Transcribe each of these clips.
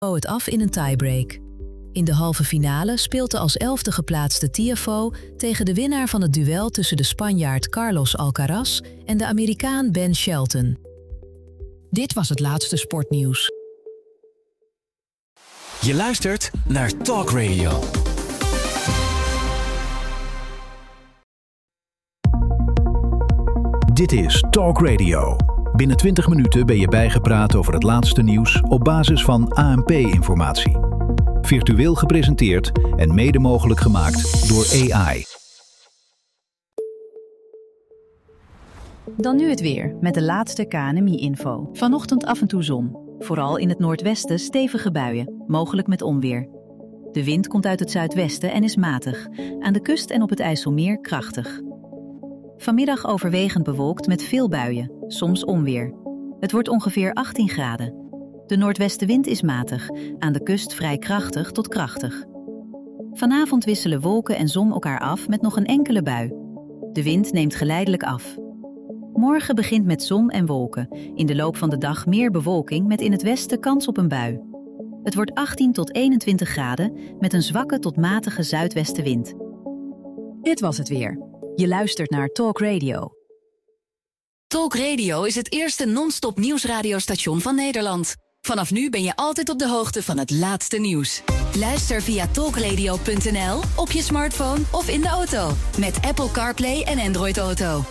het af in een tiebreak. In de halve finale speelt de als 11e geplaatste Tiafoe tegen de winnaar van het duel tussen de Spanjaard Carlos Alcaraz en de Amerikaan Ben Shelton. Dit was het laatste sportnieuws. Je luistert naar Talk Radio. Dit is Talk Radio. Binnen 20 minuten ben je bijgepraat over het laatste nieuws op basis van ANP-informatie. Virtueel gepresenteerd en mede mogelijk gemaakt door AI. Dan nu het weer met de laatste KNMI-info. Vanochtend af en toe zon. Vooral in het noordwesten stevige buien, mogelijk met onweer. De wind komt uit het zuidwesten en is matig. Aan de kust en op het IJsselmeer krachtig. Vanmiddag overwegend bewolkt met veel buien, soms onweer. Het wordt ongeveer 18 graden. De noordwestenwind is matig, aan de kust vrij krachtig tot krachtig. Vanavond wisselen wolken en zon elkaar af met nog een enkele bui. De wind neemt geleidelijk af. Morgen begint met zon en wolken. In de loop van de dag meer bewolking met in het westen kans op een bui. Het wordt 18 tot 21 graden met een zwakke tot matige zuidwestenwind. Dit was het weer. Je luistert naar Talk Radio. Talk Radio is het eerste non-stop nieuwsradiostation van Nederland. Vanaf nu ben je altijd op de hoogte van het laatste nieuws. Luister via talkradio.nl, op je smartphone of in de auto. Met Apple CarPlay en Android Auto.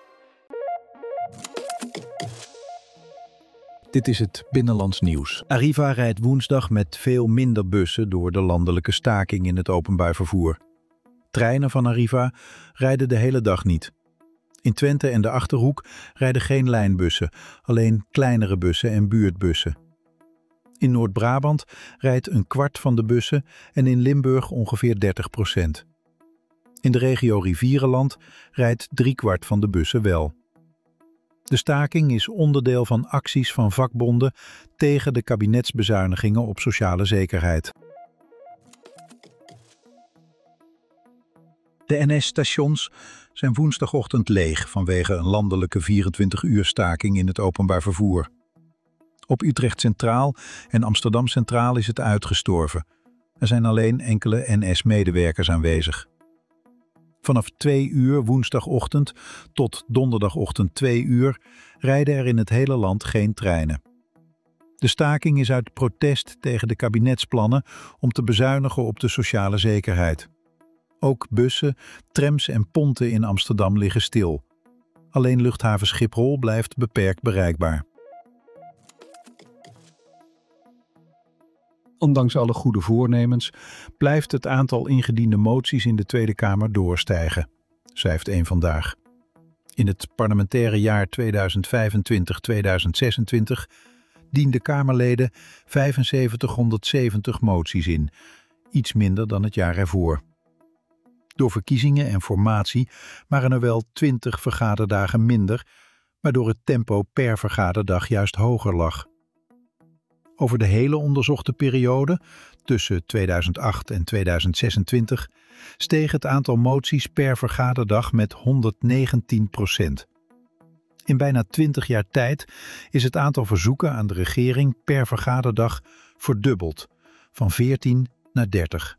Dit is het Binnenlands Nieuws. Arriva rijdt woensdag met veel minder bussen door de landelijke staking in het openbaar vervoer. Treinen van Arriva rijden de hele dag niet. In Twente en de Achterhoek rijden geen lijnbussen, alleen kleinere bussen en buurtbussen. In Noord-Brabant rijdt een kwart van de bussen en in Limburg ongeveer 30%. In de regio Rivierenland rijdt 3/4 van de bussen wel. De staking is onderdeel van acties van vakbonden tegen de kabinetsbezuinigingen op sociale zekerheid. De NS-stations zijn woensdagochtend leeg vanwege een landelijke 24-uur staking in het openbaar vervoer. Op Utrecht Centraal en Amsterdam Centraal is het uitgestorven. Er zijn alleen enkele NS-medewerkers aanwezig. Vanaf 2 uur woensdagochtend tot donderdagochtend 2 uur rijden er in het hele land geen treinen. De staking is uit protest tegen de kabinetsplannen om te bezuinigen op de sociale zekerheid. Ook bussen, trams en ponten in Amsterdam liggen stil. Alleen luchthaven Schiphol blijft beperkt bereikbaar. Ondanks alle goede voornemens blijft het aantal ingediende moties in de Tweede Kamer doorstijgen, schrijft Eén Vandaag. In het parlementaire jaar 2025-2026 dienden Kamerleden 7570 moties in, iets minder dan het jaar ervoor. Door verkiezingen en formatie waren er wel 20 vergaderdagen minder, waardoor het tempo per vergaderdag juist hoger lag. Over de hele onderzochte periode, tussen 2008 en 2026, steeg het aantal moties per vergaderdag met 119%. In bijna 20 jaar tijd is het aantal verzoeken aan de regering per vergaderdag verdubbeld, van 14 naar 30.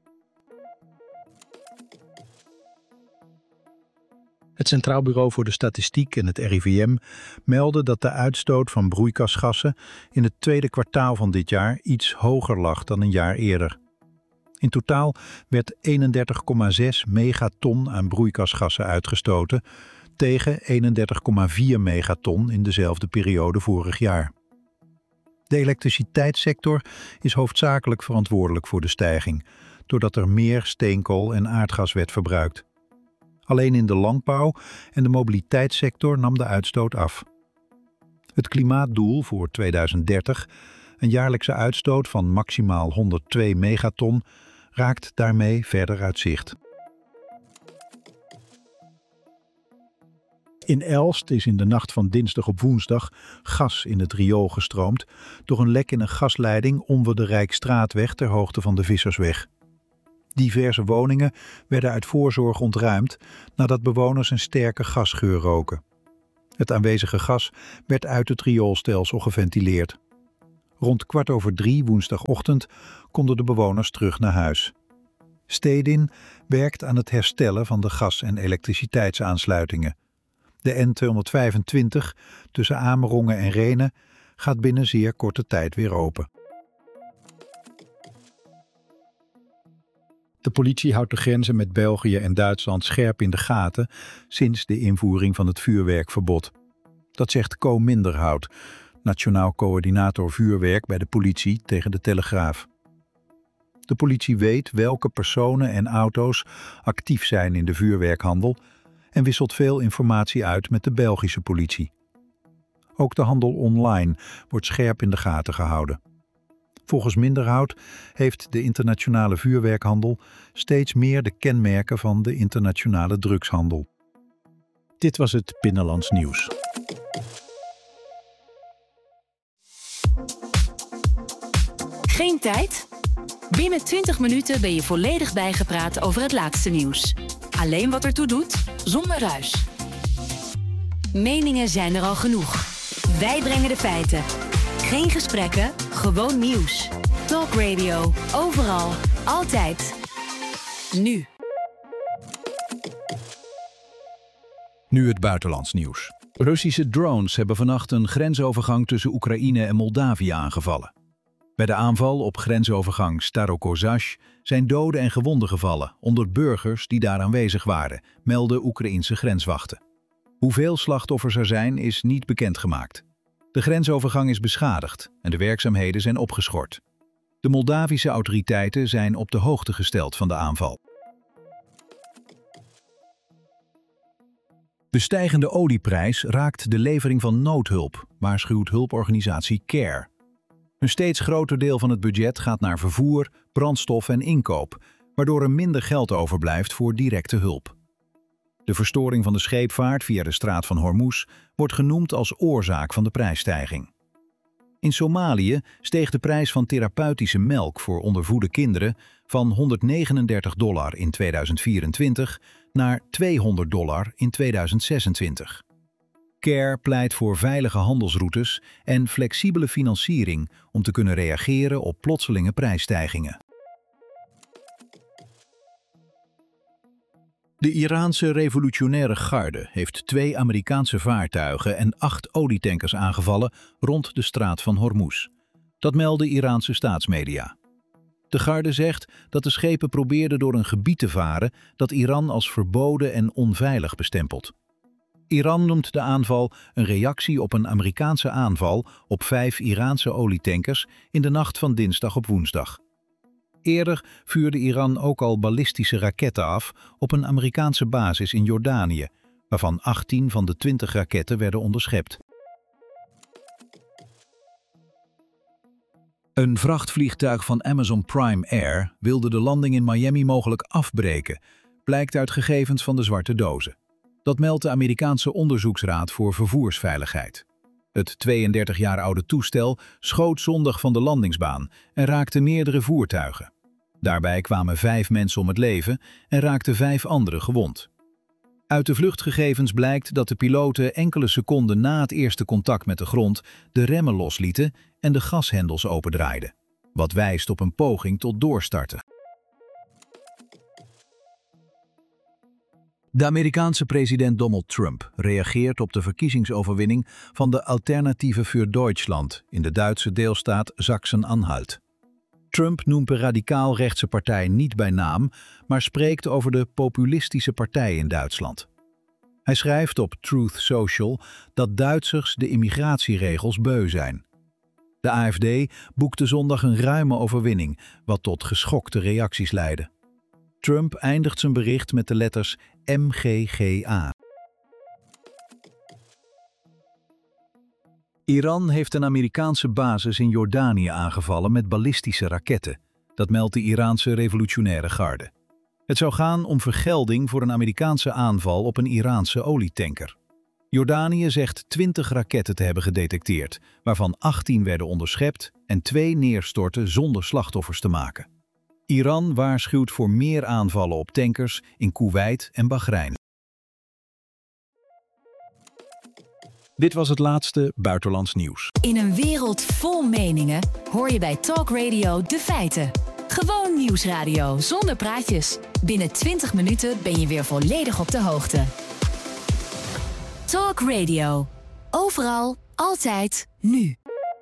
Het Centraal Bureau voor de Statistiek en het RIVM melden dat de uitstoot van broeikasgassen in het tweede kwartaal van dit jaar iets hoger lag dan een jaar eerder. In totaal werd 31,6 megaton aan broeikasgassen uitgestoten tegen 31,4 megaton in dezelfde periode vorig jaar. De elektriciteitssector is hoofdzakelijk verantwoordelijk voor de stijging, doordat er meer steenkool en aardgas werd verbruikt. Alleen in de landbouw en de mobiliteitssector nam de uitstoot af. Het klimaatdoel voor 2030, een jaarlijkse uitstoot van maximaal 102 megaton, raakt daarmee verder uit zicht. In Elst is in de nacht van dinsdag op woensdag gas in het riool gestroomd door een lek in een gasleiding onder de Rijksstraatweg ter hoogte van de Vissersweg. Diverse woningen werden uit voorzorg ontruimd nadat bewoners een sterke gasgeur roken. Het aanwezige gas werd uit het rioolstelsel geventileerd. Rond 2:15 woensdagochtend konden de bewoners terug naar huis. Stedin werkt aan het herstellen van de gas- en elektriciteitsaansluitingen. De N225 tussen Amerongen en Rhenen gaat binnen zeer korte tijd weer open. De politie houdt de grenzen met België en Duitsland scherp in de gaten sinds de invoering van het vuurwerkverbod. Dat zegt Co Minderhout, Nationaal Coördinator Vuurwerk bij de politie, tegen de Telegraaf. De politie weet welke personen en auto's actief zijn in de vuurwerkhandel en wisselt veel informatie uit met de Belgische politie. Ook de handel online wordt scherp in de gaten gehouden. Volgens Minderhout heeft de internationale vuurwerkhandel steeds meer de kenmerken van de internationale drugshandel. Dit was het Binnenlands Nieuws. Geen tijd? Binnen 20 minuten ben je volledig bijgepraat over het laatste nieuws. Alleen wat ertoe doet, zonder ruis. Meningen zijn er al genoeg. Wij brengen de feiten. Geen gesprekken, gewoon nieuws. Talk Radio, overal, altijd. Nu. Nu het buitenlands nieuws. Russische drones hebben vannacht een grensovergang tussen Oekraïne en Moldavië aangevallen. Bij de aanval op grensovergang Starokozhazh zijn doden en gewonden gevallen onder burgers die daar aanwezig waren, melden Oekraïense grenswachten. Hoeveel slachtoffers er zijn is niet bekendgemaakt. De grensovergang is beschadigd en de werkzaamheden zijn opgeschort. De Moldavische autoriteiten zijn op de hoogte gesteld van de aanval. De stijgende olieprijs raakt de levering van noodhulp, waarschuwt hulporganisatie CARE. Een steeds groter deel van het budget gaat naar vervoer, brandstof en inkoop, waardoor er minder geld overblijft voor directe hulp. De verstoring van de scheepvaart via de straat van Hormuz wordt genoemd als oorzaak van de prijsstijging. In Somalië steeg de prijs van therapeutische melk voor ondervoede kinderen van $139 in 2024 naar $200 in 2026. CARE pleit voor veilige handelsroutes en flexibele financiering om te kunnen reageren op plotselinge prijsstijgingen. De Iraanse revolutionaire garde heeft 2 Amerikaanse vaartuigen en 8 olietankers aangevallen rond de straat van Hormuz. Dat melden Iraanse staatsmedia. De garde zegt dat de schepen probeerden door een gebied te varen dat Iran als verboden en onveilig bestempelt. Iran noemt de aanval een reactie op een Amerikaanse aanval op 5 Iraanse olietankers in de nacht van dinsdag op woensdag. Eerder vuurde Iran ook al ballistische raketten af op een Amerikaanse basis in Jordanië, waarvan 18 van de 20 raketten werden onderschept. Een vrachtvliegtuig van Amazon Prime Air wilde de landing in Miami mogelijk afbreken, blijkt uit gegevens van de zwarte dozen. Dat meldt de Amerikaanse Onderzoeksraad voor Vervoersveiligheid. Het 32 jaar oude toestel schoot zondag van de landingsbaan en raakte meerdere voertuigen. Daarbij kwamen 5 mensen om het leven en raakten 5 anderen gewond. Uit de vluchtgegevens blijkt dat de piloten enkele seconden na het eerste contact met de grond de remmen loslieten en de gashendels opendraaiden, wat wijst op een poging tot doorstarten. De Amerikaanse president Donald Trump reageert op de verkiezingsoverwinning van de Alternative für Deutschland in de Duitse deelstaat Sachsen-Anhalt. Trump noemt de radicaal-rechtse partij niet bij naam, maar spreekt over de populistische partij in Duitsland. Hij schrijft op Truth Social dat Duitsers de immigratieregels beu zijn. De AfD boekte zondag een ruime overwinning, wat tot geschokte reacties leidde. Trump eindigt zijn bericht met de letters MGGA. Iran heeft een Amerikaanse basis in Jordanië aangevallen met ballistische raketten. Dat meldt de Iraanse revolutionaire garde. Het zou gaan om vergelding voor een Amerikaanse aanval op een Iraanse olietanker. Jordanië zegt 20 raketten te hebben gedetecteerd, waarvan 18 werden onderschept en 2 neerstortten zonder slachtoffers te maken. Iran waarschuwt voor meer aanvallen op tankers in Koeweit en Bahrein. Dit was het laatste buitenlands nieuws. In een wereld vol meningen hoor je bij Talk Radio de feiten. Gewoon nieuwsradio zonder praatjes. Binnen 20 minuten ben je weer volledig op de hoogte. Talk Radio. Overal, altijd, nu.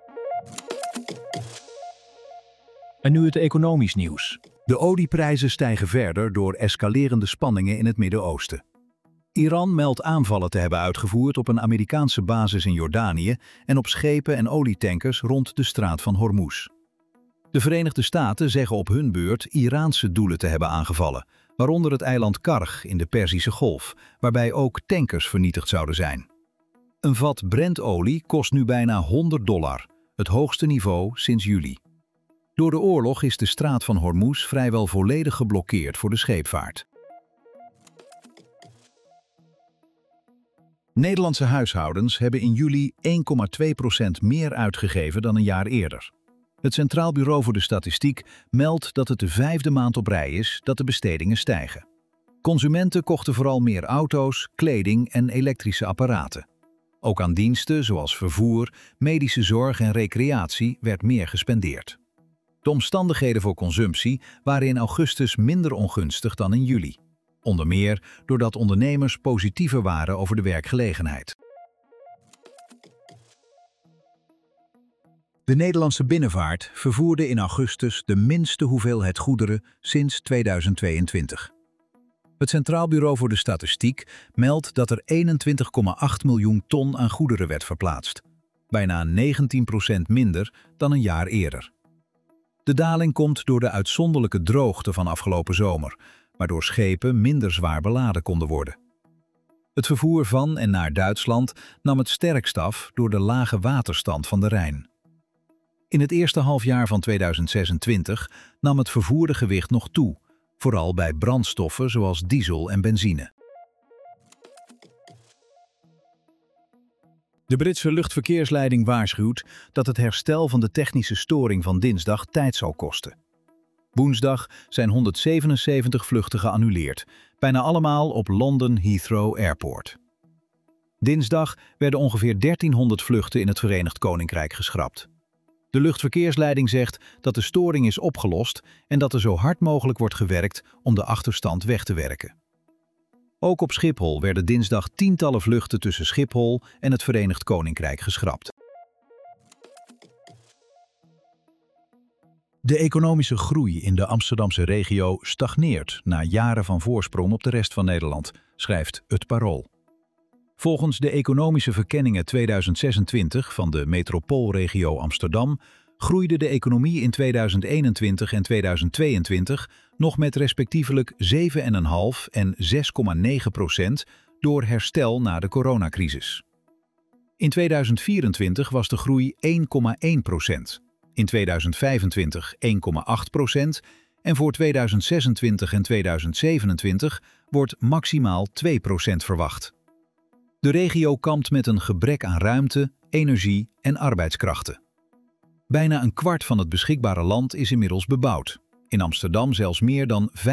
En nu het economisch nieuws. De olieprijzen stijgen verder door escalerende spanningen in het Midden-Oosten. Iran meldt aanvallen te hebben uitgevoerd op een Amerikaanse basis in Jordanië en op schepen en olietankers rond de straat van Hormuz. De Verenigde Staten zeggen op hun beurt Iraanse doelen te hebben aangevallen, waaronder het eiland Karg in de Perzische Golf, waarbij ook tankers vernietigd zouden zijn. Een vat Brentolie kost nu bijna $100, het hoogste niveau sinds juli. Door de oorlog is de straat van Hormuz vrijwel volledig geblokkeerd voor de scheepvaart. Nederlandse huishoudens hebben in juli 1,2% meer uitgegeven dan een jaar eerder. Het Centraal Bureau voor de Statistiek meldt dat het de 5e maand op rij is dat de bestedingen stijgen. Consumenten kochten vooral meer auto's, kleding en elektrische apparaten. Ook aan diensten zoals vervoer, medische zorg en recreatie werd meer gespendeerd. De omstandigheden voor consumptie waren in augustus minder ongunstig dan in juli. Onder meer doordat ondernemers positiever waren over de werkgelegenheid. De Nederlandse binnenvaart vervoerde in augustus de minste hoeveelheid goederen sinds 2022. Het Centraal Bureau voor de Statistiek meldt dat er 21,8 miljoen ton aan goederen werd verplaatst. Bijna 19% minder dan een jaar eerder. De daling komt door de uitzonderlijke droogte van afgelopen zomer, waardoor schepen minder zwaar beladen konden worden. Het vervoer van en naar Duitsland nam het sterkst af door de lage waterstand van de Rijn. In het eerste halfjaar van 2026 nam het vervoerde gewicht nog toe, vooral bij brandstoffen zoals diesel en benzine. De Britse luchtverkeersleiding waarschuwt dat het herstel van de technische storing van dinsdag tijd zal kosten. Woensdag zijn 177 vluchten geannuleerd, bijna allemaal op London Heathrow Airport. Dinsdag werden ongeveer 1300 vluchten in het Verenigd Koninkrijk geschrapt. De luchtverkeersleiding zegt dat de storing is opgelost en dat er zo hard mogelijk wordt gewerkt om de achterstand weg te werken. Ook op Schiphol werden dinsdag tientallen vluchten tussen Schiphol en het Verenigd Koninkrijk geschrapt. De economische groei in de Amsterdamse regio stagneert na jaren van voorsprong op de rest van Nederland, schrijft Het Parool. Volgens de economische verkenningen 2026 van de metropoolregio Amsterdam groeide de economie in 2021 en 2022 nog met respectievelijk 7,5% en 6,9% door herstel na de coronacrisis. In 2024 was de groei 1,1%, in 2025 1,8% en voor 2026 en 2027 wordt maximaal 2% verwacht. De regio kampt met een gebrek aan ruimte, energie en arbeidskrachten. Bijna een kwart van het beschikbare land is inmiddels bebouwd. In Amsterdam zelfs meer dan 45%.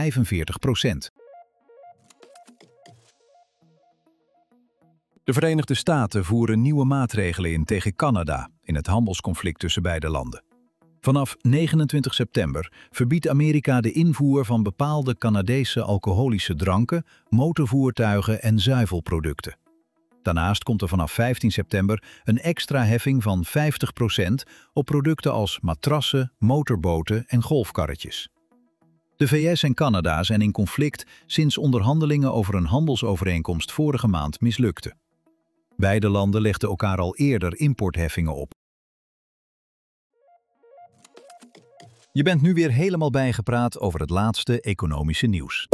De Verenigde Staten voeren nieuwe maatregelen in tegen Canada in het handelsconflict tussen beide landen. Vanaf 29 september verbiedt Amerika de invoer van bepaalde Canadese alcoholische dranken, motorvoertuigen en zuivelproducten. Daarnaast komt er vanaf 15 september een extra heffing van 50% op producten als matrassen, motorboten en golfkarretjes. De VS en Canada zijn in conflict sinds onderhandelingen over een handelsovereenkomst vorige maand mislukten. Beide landen legden elkaar al eerder importheffingen op. Je bent nu weer helemaal bijgepraat over het laatste economische nieuws.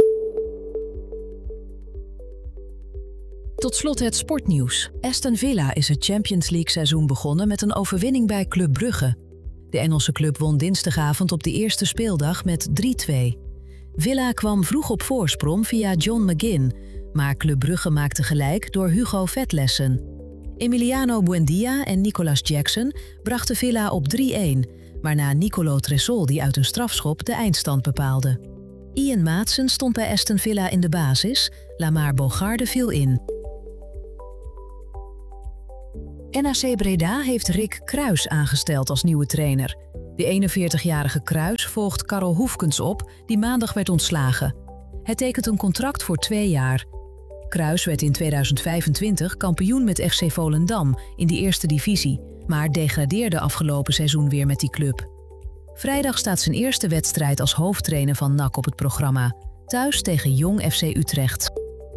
Tot slot het sportnieuws. Aston Villa is het Champions League seizoen begonnen met een overwinning bij Club Brugge. De Engelse club won dinsdagavond op de eerste speeldag met 3-2. Villa kwam vroeg op voorsprong via John McGinn, maar Club Brugge maakte gelijk door Hugo Vetlessen. Emiliano Buendia en Nicolas Jackson brachten Villa op 3-1, waarna Nicolo Tresol die uit een strafschop de eindstand bepaalde. Ian Maatsen stond bij Aston Villa in de basis, Lamar Bogarde viel in. NAC Breda heeft Rick Kruijs aangesteld als nieuwe trainer. De 41-jarige Kruijs volgt Karel Hoefkens op, die maandag werd ontslagen. Hij tekent een contract voor 2 jaar. Kruijs werd in 2025 kampioen met FC Volendam in de eerste divisie, maar degradeerde afgelopen seizoen weer met die club. Vrijdag staat zijn eerste wedstrijd als hoofdtrainer van NAC op het programma, thuis tegen Jong FC Utrecht.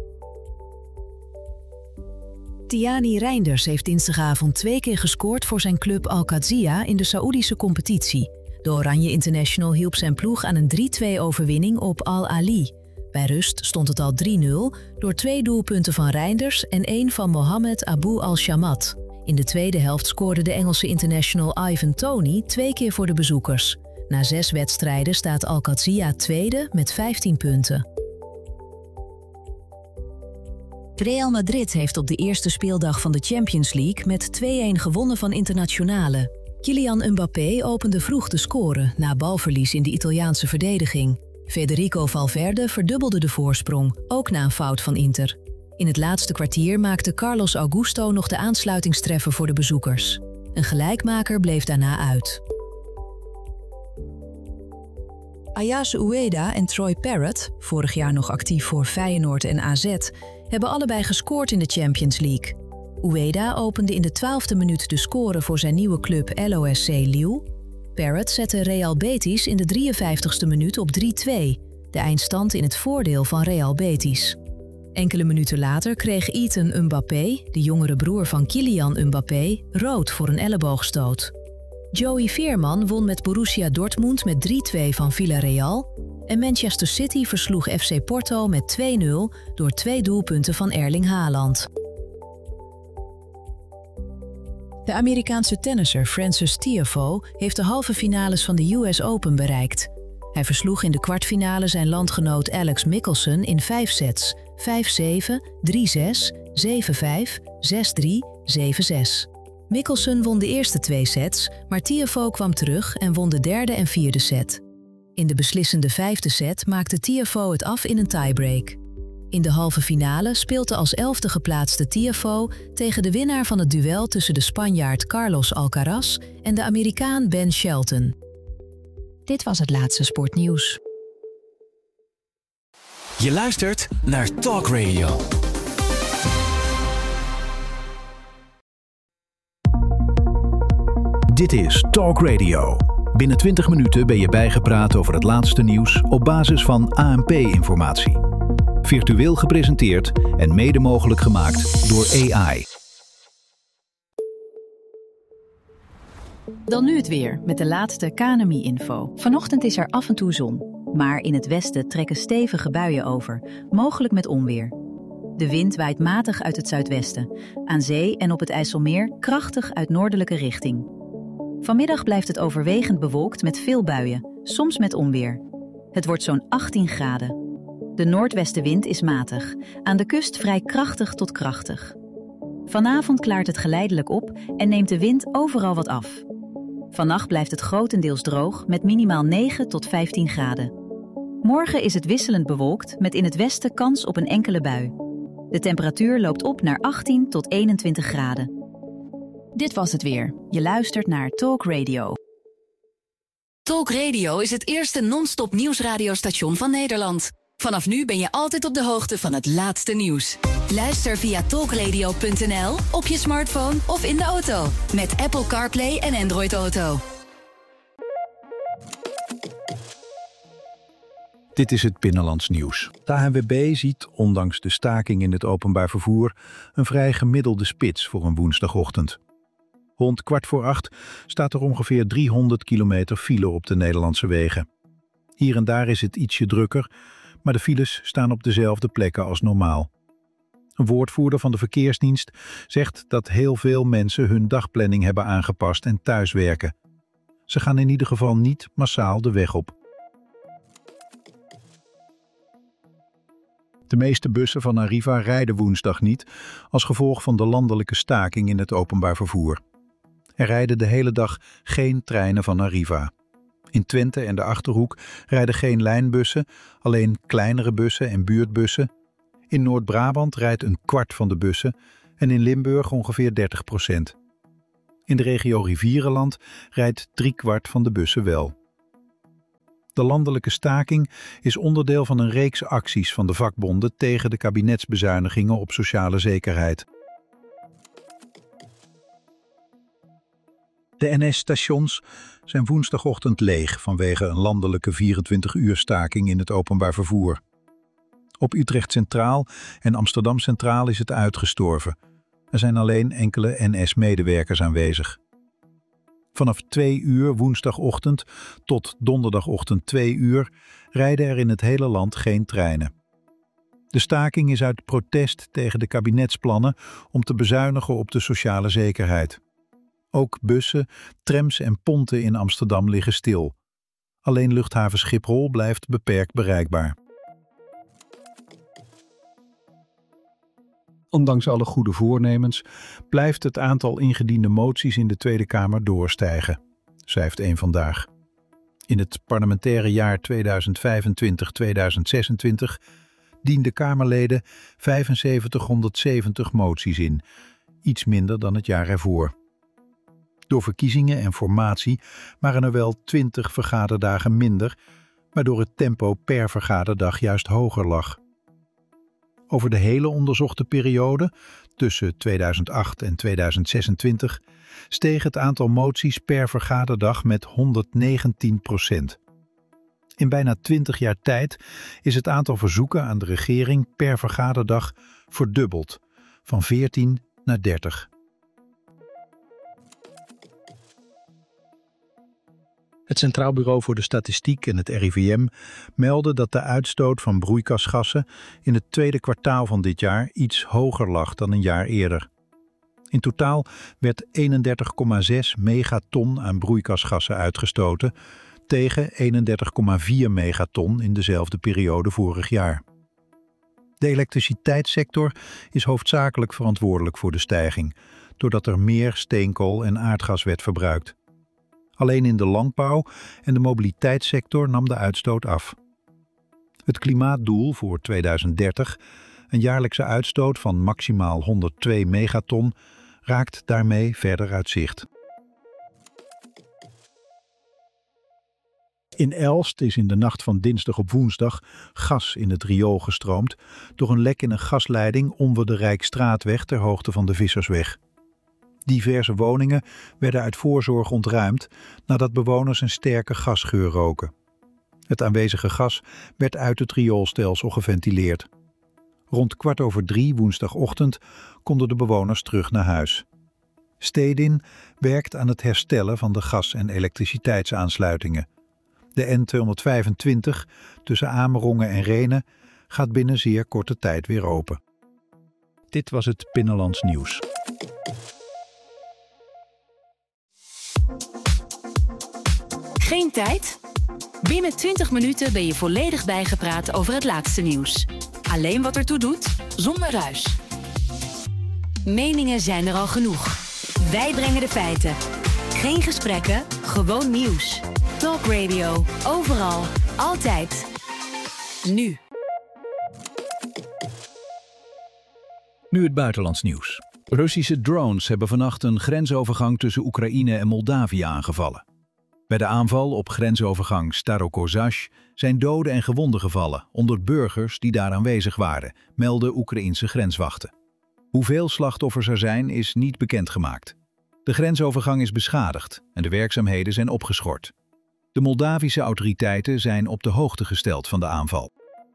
Tiani Reinders heeft dinsdagavond 2 keer gescoord voor zijn club Al-Qadsiya in de Saoedische competitie. De Oranje International hielp zijn ploeg aan een 3-2-overwinning op Al-Ali. Bij rust stond het al 3-0 door 2 doelpunten van Reinders en 1 van Mohamed Abu Al-Shamat. In de tweede helft scoorde de Engelse international Ivan Toney 2 keer voor de bezoekers. Na 6 wedstrijden staat Al-Qadsiya tweede met 15 punten. Real Madrid heeft op de eerste speeldag van de Champions League met 2-1 gewonnen van Internazionale. Kylian Mbappé opende vroeg te scoren na balverlies in de Italiaanse verdediging. Federico Valverde verdubbelde de voorsprong, ook na een fout van Inter. In het laatste kwartier maakte Carlos Augusto nog de aansluitingstreffer voor de bezoekers. Een gelijkmaker bleef daarna uit. Ayase Ueda en Troy Parrott, vorig jaar nog actief voor Feyenoord en AZ, hebben allebei gescoord in de Champions League. Ueda opende in de 12e minuut de score voor zijn nieuwe club LOSC Lille. Parrott zette Real Betis in de 53e minuut op 3-2, de eindstand in het voordeel van Real Betis. Enkele minuten later kreeg Ethan Mbappé, de jongere broer van Kylian Mbappé, rood voor een elleboogstoot. Joey Veerman won met Borussia Dortmund met 3-2 van Villarreal en Manchester City versloeg FC Porto met 2-0 door 2 doelpunten van Erling Haaland. De Amerikaanse tennisser Frances Tiafoe heeft de halve finales van de US Open bereikt. Hij versloeg in de kwartfinale zijn landgenoot Alex Michelsen in 5 sets: 5-7, 3-6, 7-5, 6-3, 7-6. Michelsen won de eerste 2 sets, maar Tiafoe kwam terug en won de derde en vierde set. In de beslissende 5e set maakte Tiafoe het af in een tiebreak. In de halve finale speelt de als 11e geplaatste Tiafoe tegen de winnaar van het duel tussen de Spanjaard Carlos Alcaraz en de Amerikaan Ben Shelton. Dit was het laatste sportnieuws. Je luistert naar Talk Radio. Dit is Talk Radio. Binnen 20 minuten ben je bijgepraat over het laatste nieuws op basis van ANP-informatie. Virtueel gepresenteerd en mede mogelijk gemaakt door AI. Dan nu het weer met de laatste KNMI-info. Vanochtend is er af en toe zon, maar in het westen trekken stevige buien over, mogelijk met onweer. De wind waait matig uit het zuidwesten, aan zee en op het IJsselmeer krachtig uit noordelijke richting. Vanmiddag blijft het overwegend bewolkt met veel buien, soms met onweer. Het wordt zo'n 18 graden. De noordwestenwind is matig, aan de kust vrij krachtig tot krachtig. Vanavond klaart het geleidelijk op en neemt de wind overal wat af. Vannacht blijft het grotendeels droog met minimaal 9 tot 15 graden. Morgen is het wisselend bewolkt met in het westen kans op een enkele bui. De temperatuur loopt op naar 18 tot 21 graden. Dit was het weer. Je luistert naar Talk Radio. Talk Radio is het eerste non-stop nieuwsradiostation van Nederland. Vanaf nu ben je altijd op de hoogte van het laatste nieuws. Luister via talkradio.nl, op je smartphone of in de auto. Met Apple CarPlay en Android Auto. Dit is het Binnenlands nieuws. De ANWB ziet, ondanks de staking in het openbaar vervoer, een vrij gemiddelde spits voor een woensdagochtend. Rond 7:15 staat er ongeveer 300 kilometer file op de Nederlandse wegen. Hier en daar is het ietsje drukker, maar de files staan op dezelfde plekken als normaal. Een woordvoerder van de verkeersdienst zegt dat heel veel mensen hun dagplanning hebben aangepast en thuiswerken. Ze gaan in ieder geval niet massaal de weg op. De meeste bussen van Arriva rijden woensdag niet, als gevolg van de landelijke staking in het openbaar vervoer. Er rijden de hele dag geen treinen van Arriva. In Twente en de Achterhoek rijden geen lijnbussen, alleen kleinere bussen en buurtbussen. In Noord-Brabant rijdt een kwart van de bussen en in Limburg ongeveer 30%. In de regio Rivierenland rijdt 3/4 van de bussen wel. De landelijke staking is onderdeel van een reeks acties van de vakbonden tegen de kabinetsbezuinigingen op sociale zekerheid. De NS-stations zijn woensdagochtend leeg vanwege een landelijke 24-uur staking in het openbaar vervoer. Op Utrecht Centraal en Amsterdam Centraal is het uitgestorven. Er zijn alleen enkele NS-medewerkers aanwezig. Vanaf 2 uur woensdagochtend tot donderdagochtend 2 uur rijden er in het hele land geen treinen. De staking is uit protest tegen de kabinetsplannen om te bezuinigen op de sociale zekerheid. Ook bussen, trams en ponten in Amsterdam liggen stil. Alleen luchthaven Schiphol blijft beperkt bereikbaar. Ondanks alle goede voornemens blijft het aantal ingediende moties in de Tweede Kamer doorstijgen, schrijft Eén Vandaag. In het parlementaire jaar 2025-2026 dienden Kamerleden 7570 moties in, iets minder dan het jaar ervoor. Door verkiezingen en formatie waren er wel 20 vergaderdagen minder, waardoor het tempo per vergaderdag juist hoger lag. Over de hele onderzochte periode, tussen 2008 en 2026, steeg het aantal moties per vergaderdag met 119%. In bijna 20 jaar tijd is het aantal verzoeken aan de regering per vergaderdag verdubbeld, van 14 naar 30. Het Centraal Bureau voor de Statistiek en het RIVM melden dat de uitstoot van broeikasgassen in het tweede kwartaal van dit jaar iets hoger lag dan een jaar eerder. In totaal werd 31,6 megaton aan broeikasgassen uitgestoten tegen 31,4 megaton in dezelfde periode vorig jaar. De elektriciteitssector is hoofdzakelijk verantwoordelijk voor de stijging, doordat er meer steenkool en aardgas werd verbruikt. Alleen in de landbouw en de mobiliteitssector nam de uitstoot af. Het klimaatdoel voor 2030, een jaarlijkse uitstoot van maximaal 102 megaton, raakt daarmee verder uit zicht. In Elst is in de nacht van dinsdag op woensdag gas in het riool gestroomd door een lek in een gasleiding onder de Rijksstraatweg ter hoogte van de Vissersweg. Diverse woningen werden uit voorzorg ontruimd nadat bewoners een sterke gasgeur roken. Het aanwezige gas werd uit het rioolstelsel geventileerd. Rond 2:15 woensdagochtend konden de bewoners terug naar huis. Stedin werkt aan het herstellen van de gas- en elektriciteitsaansluitingen. De N225 tussen Amerongen en Rhenen gaat binnen zeer korte tijd weer open. Dit was het Binnenlands Nieuws. Geen tijd? Binnen 20 minuten ben je volledig bijgepraat over het laatste nieuws. Alleen wat ertoe doet, zonder ruis. Meningen zijn er al genoeg. Wij brengen de feiten. Geen gesprekken, gewoon nieuws. Talk Radio, overal, altijd. Nu. Nu het buitenlands nieuws. Russische drones hebben vannacht een grensovergang tussen Oekraïne en Moldavië aangevallen. Bij de aanval op grensovergang Starokozhazh zijn doden en gewonden gevallen onder burgers die daar aanwezig waren, melden Oekraïense grenswachten. Hoeveel slachtoffers er zijn is niet bekendgemaakt. De grensovergang is beschadigd en de werkzaamheden zijn opgeschort. De Moldavische autoriteiten zijn op de hoogte gesteld van de aanval.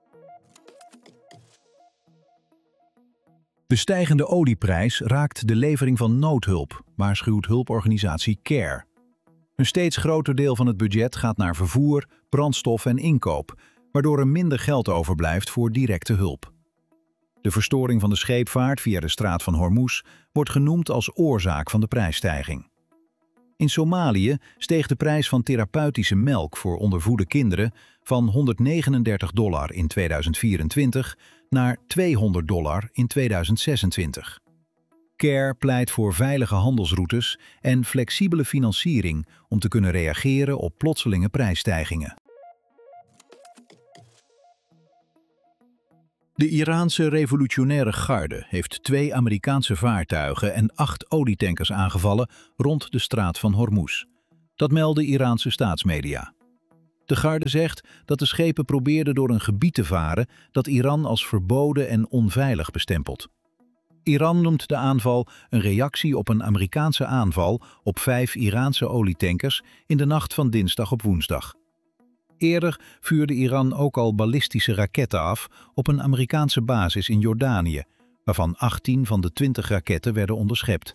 De stijgende olieprijs raakt de levering van noodhulp, waarschuwt hulporganisatie CARE. Een steeds groter deel van het budget gaat naar vervoer, brandstof en inkoop, waardoor er minder geld overblijft voor directe hulp. De verstoring van de scheepvaart via de straat van Hormuz wordt genoemd als oorzaak van de prijsstijging. In Somalië steeg de prijs van therapeutische melk voor ondervoede kinderen van $139 in 2024 naar $200 in 2026. CARE pleit voor veilige handelsroutes en flexibele financiering om te kunnen reageren op plotselinge prijsstijgingen. De Iraanse revolutionaire garde heeft 2 Amerikaanse vaartuigen en 8 olietankers aangevallen rond de straat van Hormuz. Dat melden Iraanse staatsmedia. De garde zegt dat de schepen probeerden door een gebied te varen dat Iran als verboden en onveilig bestempelt. Iran noemt de aanval een reactie op een Amerikaanse aanval op 5 Iraanse olietankers in de nacht van dinsdag op woensdag. Eerder vuurde Iran ook al ballistische raketten af op een Amerikaanse basis in Jordanië, waarvan 18 van de 20 raketten werden onderschept.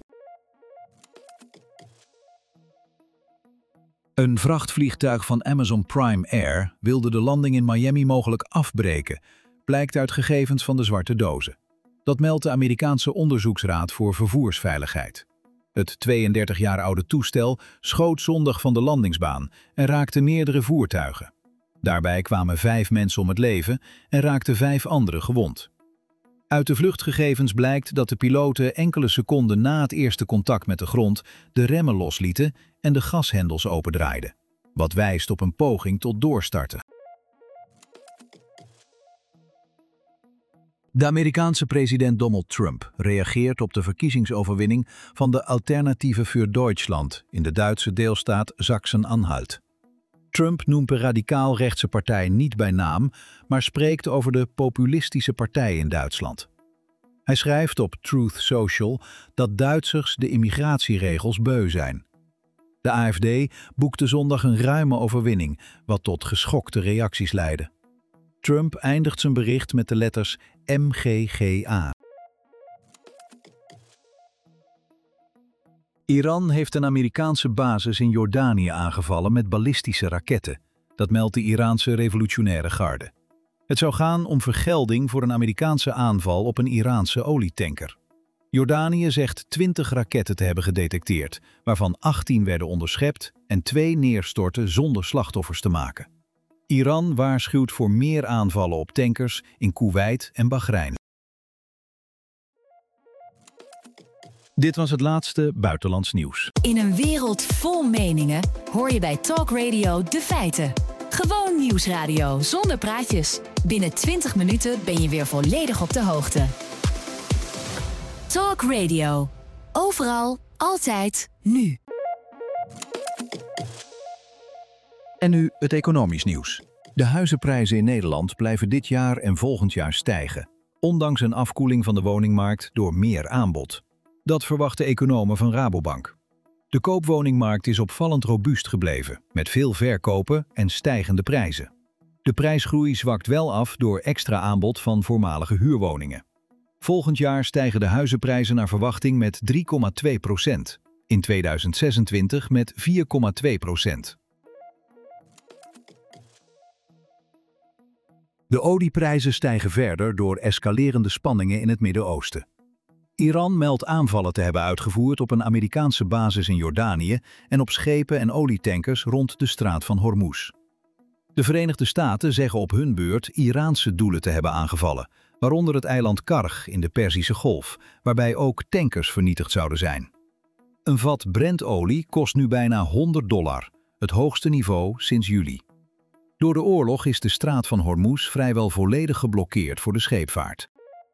Een vrachtvliegtuig van Amazon Prime Air wilde de landing in Miami mogelijk afbreken, blijkt uit gegevens van de zwarte dozen. Dat meldt de Amerikaanse Onderzoeksraad voor Vervoersveiligheid. Het 32 jaar oude toestel schoot zondag van de landingsbaan en raakte meerdere voertuigen. Daarbij kwamen 5 mensen om het leven en raakten 5 anderen gewond. Uit de vluchtgegevens blijkt dat de piloten enkele seconden na het eerste contact met de grond de remmen loslieten en de gashendels opendraaiden, wat wijst op een poging tot doorstarten. De Amerikaanse president Donald Trump reageert op de verkiezingsoverwinning van de Alternative für Deutschland in de Duitse deelstaat Sachsen-Anhalt. Trump noemt de radicaal-rechtse partij niet bij naam, maar spreekt over de populistische partij in Duitsland. Hij schrijft op Truth Social dat Duitsers de immigratieregels beu zijn. De AfD boekte zondag een ruime overwinning, wat tot geschokte reacties leidde. Trump eindigt zijn bericht met de letters MGGA. Iran heeft een Amerikaanse basis in Jordanië aangevallen met ballistische raketten. Dat meldt de Iraanse revolutionaire garde. Het zou gaan om vergelding voor een Amerikaanse aanval op een Iraanse olietanker. Jordanië zegt 20 raketten te hebben gedetecteerd, waarvan 18 werden onderschept en 2 neerstortten zonder slachtoffers te maken. Iran waarschuwt voor meer aanvallen op tankers in Koeweit en Bahrein. Dit was het laatste buitenlands nieuws. In een wereld vol meningen hoor je bij Talk Radio de feiten. Gewoon nieuwsradio zonder praatjes. Binnen 20 minuten ben je weer volledig op de hoogte. Talk Radio. Overal, altijd, nu. En nu het economisch nieuws. De huizenprijzen in Nederland blijven dit jaar en volgend jaar stijgen, ondanks een afkoeling van de woningmarkt door meer aanbod. Dat verwachten economen van Rabobank. De koopwoningmarkt is opvallend robuust gebleven, met veel verkopen en stijgende prijzen. De prijsgroei zwakt wel af door extra aanbod van voormalige huurwoningen. Volgend jaar stijgen de huizenprijzen naar verwachting met 3,2%. In 2026 met 4,2%. De olieprijzen stijgen verder door escalerende spanningen in het Midden-Oosten. Iran meldt aanvallen te hebben uitgevoerd op een Amerikaanse basis in Jordanië en op schepen en olietankers rond de straat van Hormuz. De Verenigde Staten zeggen op hun beurt Iraanse doelen te hebben aangevallen, waaronder het eiland Karg in de Perzische Golf, waarbij ook tankers vernietigd zouden zijn. Een vat Brentolie kost nu bijna $100, het hoogste niveau sinds juli. Door de oorlog is de straat van Hormuz vrijwel volledig geblokkeerd voor de scheepvaart.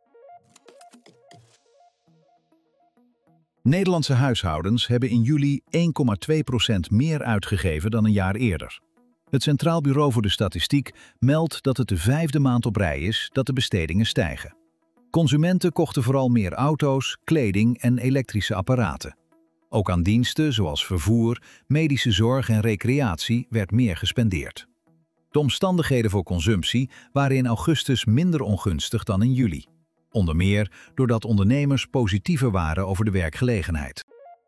Nederlandse huishoudens hebben in juli 1,2% meer uitgegeven dan een jaar eerder. Het Centraal Bureau voor de Statistiek meldt dat het de 5e maand op rij is dat de bestedingen stijgen. Consumenten kochten vooral meer auto's, kleding en elektrische apparaten. Ook aan diensten zoals vervoer, medische zorg en recreatie werd meer gespendeerd. De omstandigheden voor consumptie waren in augustus minder ongunstig dan in juli. Onder meer doordat ondernemers positiever waren over de werkgelegenheid.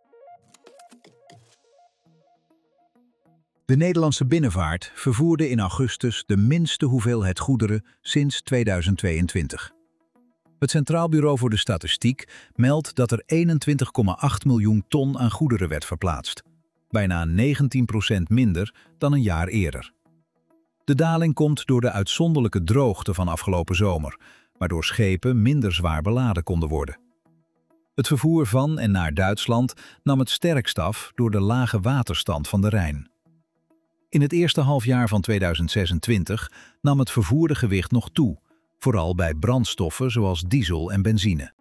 De Nederlandse binnenvaart vervoerde in augustus de minste hoeveelheid goederen sinds 2022. Het Centraal Bureau voor de Statistiek meldt dat er 21,8 miljoen ton aan goederen werd verplaatst. Bijna 19% minder dan een jaar eerder. De daling komt door de uitzonderlijke droogte van afgelopen zomer, waardoor schepen minder zwaar beladen konden worden. Het vervoer van en naar Duitsland nam het sterkst af door de lage waterstand van de Rijn. In het eerste halfjaar van 2026 nam het vervoerde gewicht nog toe, vooral bij brandstoffen zoals diesel en benzine.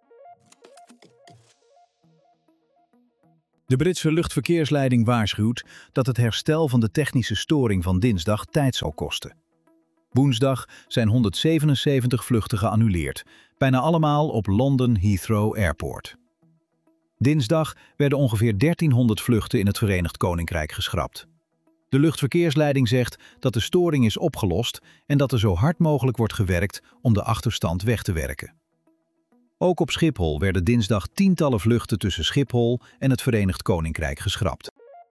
De Britse luchtverkeersleiding waarschuwt dat het herstel van de technische storing van dinsdag tijd zal kosten. Woensdag zijn 177 vluchten geannuleerd, bijna allemaal op London Heathrow Airport. Dinsdag werden ongeveer 1300 vluchten in het Verenigd Koninkrijk geschrapt. De luchtverkeersleiding zegt dat de storing is opgelost en dat er zo hard mogelijk wordt gewerkt om de achterstand weg te werken. Ook op Schiphol werden dinsdag tientallen vluchten tussen Schiphol en het Verenigd Koninkrijk geschrapt.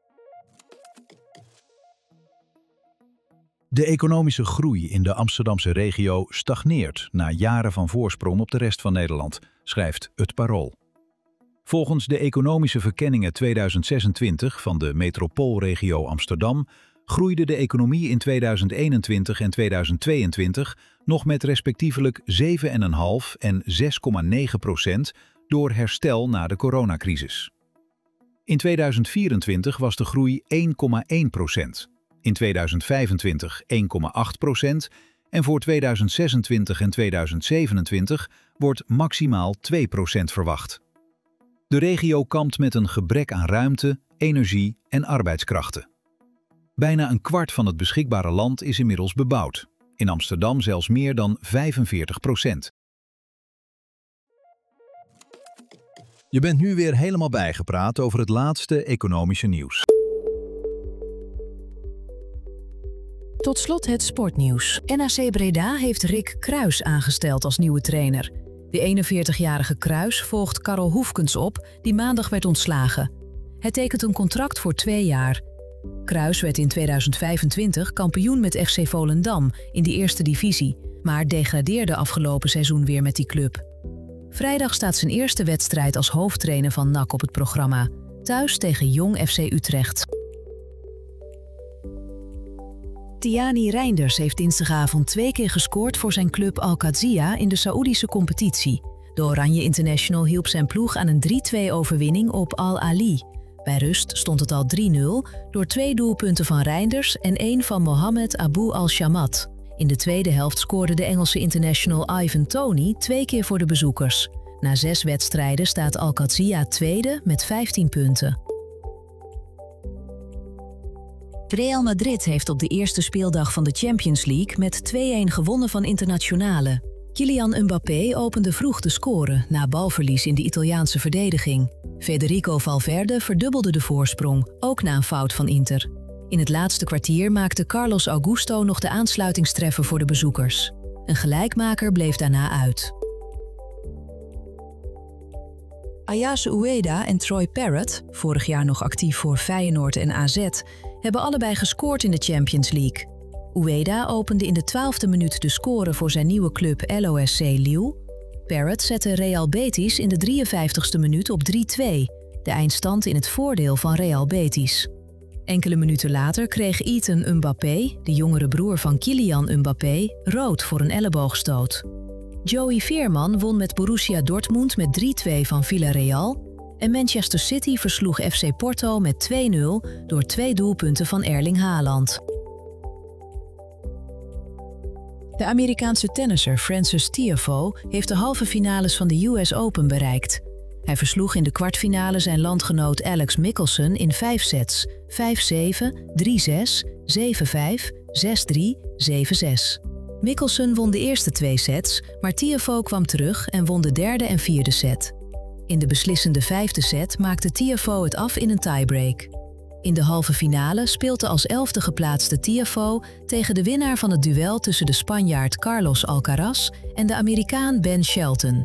De economische groei in de Amsterdamse regio stagneert na jaren van voorsprong op de rest van Nederland, schrijft Het Parool. Volgens de economische verkenningen 2026 van de metropoolregio Amsterdam groeide de economie in 2021 en 2022 nog met respectievelijk 7,5% en 6,9% door herstel na de coronacrisis. In 2024 was de groei 1,1%, in 2025 1,8% en voor 2026 en 2027 wordt maximaal 2% verwacht. De regio kampt met een gebrek aan ruimte, energie en arbeidskrachten. Bijna een kwart van het beschikbare land is inmiddels bebouwd. In Amsterdam zelfs meer dan 45%. Je bent nu weer helemaal bijgepraat over het laatste economische nieuws. Tot slot het sportnieuws. NAC Breda heeft Rick Kruis aangesteld als nieuwe trainer. De 41-jarige Kruis volgt Karel Hoefkens op, die maandag werd ontslagen. Hij tekent een contract voor 2 jaar. Kruis werd in 2025 kampioen met FC Volendam in de eerste divisie, maar degradeerde afgelopen seizoen weer met die club. Vrijdag staat zijn eerste wedstrijd als hoofdtrainer van NAC op het programma, thuis tegen Jong FC Utrecht. Tiani Reinders heeft dinsdagavond 2 keer gescoord voor zijn club Al-Qadsiya in de Saoedische competitie. De Oranje International hielp zijn ploeg aan een 3-2 overwinning op Al-Ali. Bij rust stond het al 3-0 door 2 doelpunten van Reinders en 1 van Mohammed Abu Al-Shamat. In de tweede helft scoorde de Engelse international Ivan Toney 2 keer voor de bezoekers. Na 6 wedstrijden staat Al-Qadsiya tweede met 15 punten. Real Madrid heeft op de eerste speeldag van de Champions League met 2-1 gewonnen van Internazionale. Kylian Mbappé opende vroeg de score na balverlies in de Italiaanse verdediging. Federico Valverde verdubbelde de voorsprong, ook na een fout van Inter. In het laatste kwartier maakte Carlos Augusto nog de aansluitingstreffer voor de bezoekers. Een gelijkmaker bleef daarna uit. Ayase Ueda en Troy Parrott, vorig jaar nog actief voor Feyenoord en AZ, hebben allebei gescoord in de Champions League. Ueda opende in de 12e minuut de score voor zijn nieuwe club LOSC Lille. Parrott zette Real Betis in de 53e minuut op 3-2, de eindstand in het voordeel van Real Betis. Enkele minuten later kreeg Ethan Mbappé, de jongere broer van Kylian Mbappé, rood voor een elleboogstoot. Joey Veerman won met Borussia Dortmund met 3-2 van Villarreal en Manchester City versloeg FC Porto met 2-0 door 2 doelpunten van Erling Haaland. De Amerikaanse tennisser Frances Tiafoe heeft de halve finales van de US Open bereikt. Hij versloeg in de kwartfinale zijn landgenoot Alex Michelsen in 5 sets, 5-7, 3-6, 7-5, 6-3, 7-6. Michelsen won de eerste 2 sets, maar Tiafoe kwam terug en won de derde en vierde set. In de beslissende 5e set maakte Tiafoe het af in een tiebreak. In de halve finale speelt de als 11e geplaatste Tiafoe tegen de winnaar van het duel tussen de Spanjaard Carlos Alcaraz en de Amerikaan Ben Shelton.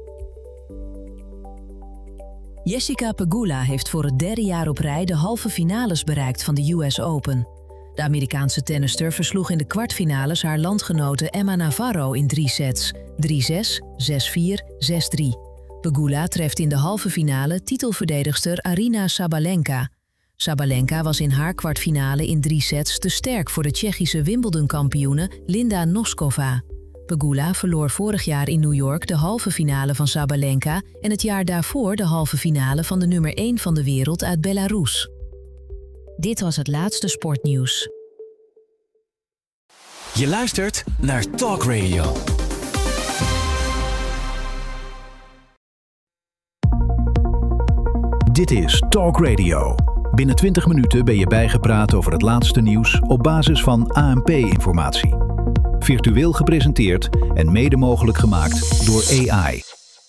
Jessica Pegula heeft voor het 3e jaar op rij de halve finales bereikt van de US Open. De Amerikaanse tennister versloeg in de kwartfinales haar landgenote Emma Navarro in 3 sets, 3-6, 6-4, 6-3. Pegula treft in de halve finale titelverdedigster Aryna Sabalenka. Sabalenka was in haar kwartfinale in 3 sets te sterk voor de Tsjechische Wimbledon-kampioene Linda Noskova. Pegula verloor vorig jaar in New York de halve finale van Sabalenka en het jaar daarvoor de halve finale van de nummer 1 van de wereld uit Belarus. Dit was het laatste sportnieuws. Je luistert naar Talk Radio. Dit is Talk Radio. Binnen 20 minuten ben je bijgepraat over het laatste nieuws op basis van ANP-informatie. Virtueel gepresenteerd en mede mogelijk gemaakt door AI.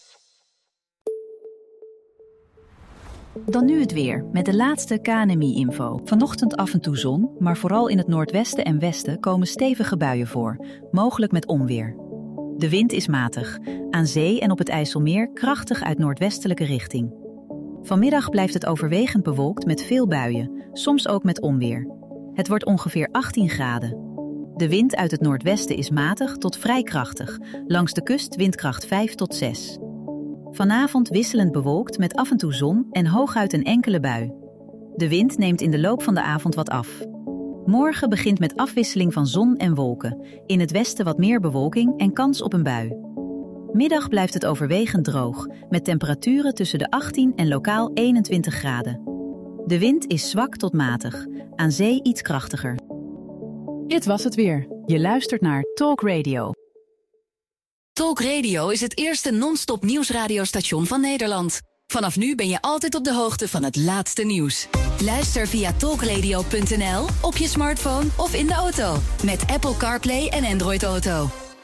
Dan nu het weer, met de laatste KNMI-info. Vanochtend af en toe zon, maar vooral in het noordwesten en westen komen stevige buien voor, mogelijk met onweer. De wind is matig, aan zee en op het IJsselmeer krachtig uit noordwestelijke richting. Vanmiddag blijft het overwegend bewolkt met veel buien, soms ook met onweer. Het wordt ongeveer 18 graden. De wind uit het noordwesten is matig tot vrij krachtig, langs de kust windkracht 5 tot 6. Vanavond wisselend bewolkt met af en toe zon en hooguit een enkele bui. De wind neemt in de loop van de avond wat af. Morgen begint met afwisseling van zon en wolken. In het westen wat meer bewolking en kans op een bui. Middag blijft het overwegend droog, met temperaturen tussen de 18 en lokaal 21 graden. De wind is zwak tot matig, aan zee iets krachtiger. Dit was het weer. Je luistert naar Talk Radio. Talk Radio is het eerste non-stop nieuwsradiostation van Nederland. Vanaf nu ben je altijd op de hoogte van het laatste nieuws. Luister via talkradio.nl, op je smartphone of in de auto. Met Apple CarPlay en Android Auto.